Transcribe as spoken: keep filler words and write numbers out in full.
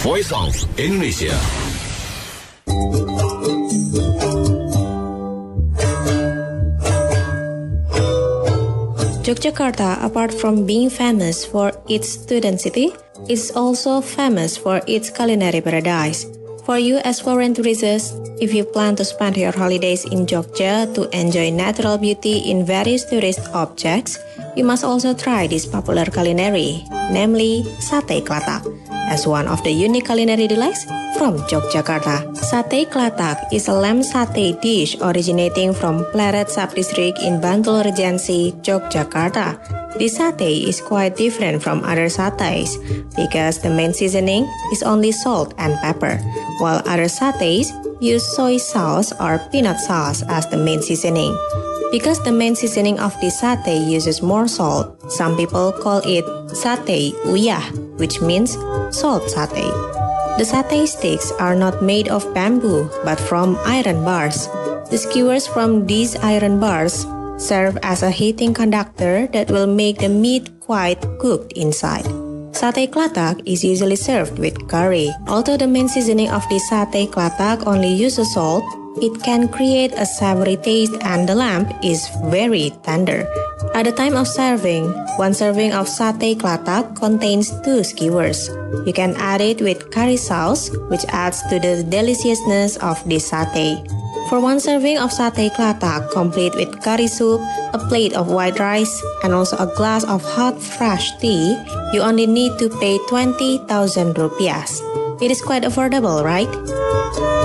Voice of Indonesia. Yogyakarta, apart from being famous for its student city, is also famous for its culinary paradise. For you as foreign tourists, if you plan to spend your holidays in Jogja to enjoy natural beauty in various tourist objects, you must also try this popular culinary, namely Sate Klatak, as one of the unique culinary delights from Yogyakarta. Sate Klatak is a lamb satay dish originating from Pleret Subdistrict in Bantul Regency, Yogyakarta. This satay is quite different from other satays because the main seasoning is only salt and pepper, while other satays use soy sauce or peanut sauce as the main seasoning. Because the main seasoning of this satay uses more salt, some people call it satay uyah, which means salt satay. The satay sticks are not made of bamboo but from iron bars. The skewers from these iron bars serve as a heating conductor that will make the meat quite cooked inside. Sate Klatak is usually served with curry. Although the main seasoning of the Sate Klatak only uses salt, it can create a savory taste and the lamb is very tender. At the time of serving, one serving of Sate Klatak contains two skewers. You can add it with curry sauce, which adds to the deliciousness of this satay. For one serving of Sate Klatak, complete with curry soup, a plate of white rice, and also a glass of hot fresh tea, you only need to pay twenty thousand rupiahs. It is quite affordable, right?